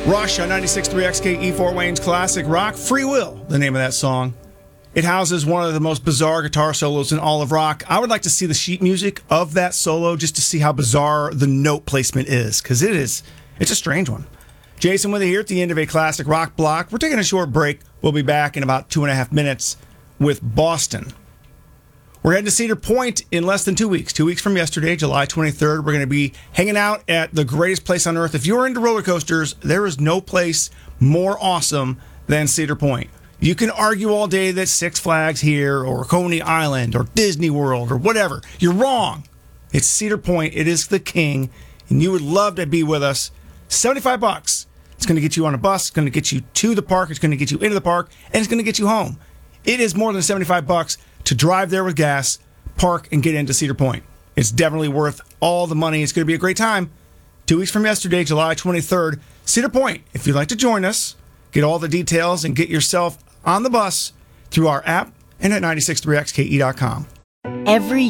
Rush on 96.3 XKE Fort Wayne's classic rock. Free Will, the name of that song. It houses one of the most bizarre guitar solos in all of rock. I would like to see the sheet music of that solo just to see how bizarre the note placement is, because it's a strange one. Jason with you here at the end of a classic rock block. We're taking a short break. We'll be back in about 2.5 minutes with Boston. We're heading to Cedar Point in less than 2 weeks. 2 weeks from yesterday, July 23rd, we're going to be hanging out at the greatest place on earth. If you're into roller coasters, there is no place more awesome than Cedar Point. You can argue all day that Six Flags here or Coney Island or Disney World or whatever. You're wrong. It's Cedar Point. It is the king, and you would love to be with us. $75. It's going to get you on a bus. It's going to get you to the park. It's going to get you into the park, and it's going to get you home. It is more than $75 to drive there with gas, park, and get into Cedar Point. It's definitely worth all the money. It's going to be a great time. 2 weeks from yesterday, July 23rd, Cedar Point. If you'd like to join us, get all the details and get yourself on the bus through our app and at 963xke.com. Every